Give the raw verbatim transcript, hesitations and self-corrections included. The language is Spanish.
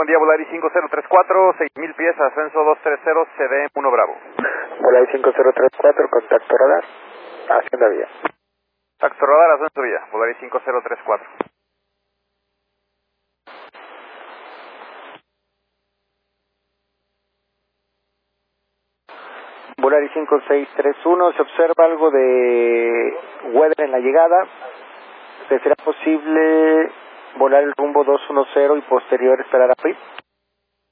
buen día, Volaris cinco cero tres cuatro, seis mil pies, ascenso dos tres cero, C D uno Bravo. Volaris cinco cero tres cuatro, contacto radar, hacienda vía. Contacto radar, ascenso vía, Volaris cinco cero tres cuatro. Volaris cinco seis tres uno, se observa algo de weather en la llegada. ¿Será posible volar el rumbo dos uno cero y posterior esperar a P R I?